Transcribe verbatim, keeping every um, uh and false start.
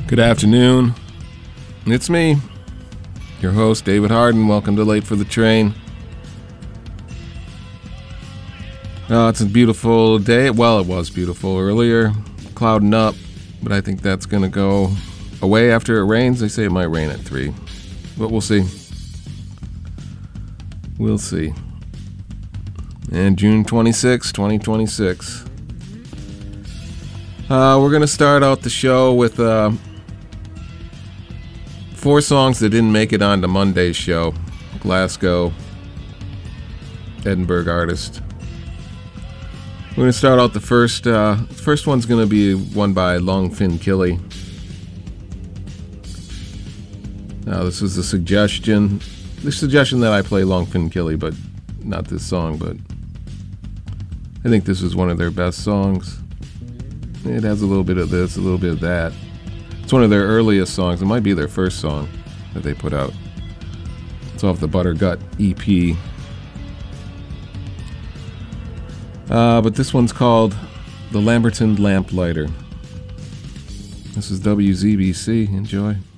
Good afternoon. It's me, your host, David Harden. Welcome to Late for the Train. Oh, it's a beautiful day. Well, it was beautiful earlier, clouding up, but I think that's going to go away after it rains. They say it might rain at three, but we'll see. We'll see. And June twenty-sixth, twenty twenty-six. Uh, we're going to start out the show with uh, four songs that didn't make it onto Monday's show. Glasgow, Edinburgh artist. We're going to start out the first. Uh, the first one's going to be one by Longfin Killy. Now, this was a suggestion. The suggestion that I play Longfin Killy, but not this song, but I think this was one of their best songs. It has a little bit of this, a little bit of that. It's one of their earliest songs. It might be their first song that they put out. It's off the Buttergut E P. Uh, but this one's called The Lamberton Lamplighter. This is W Z B C. Enjoy.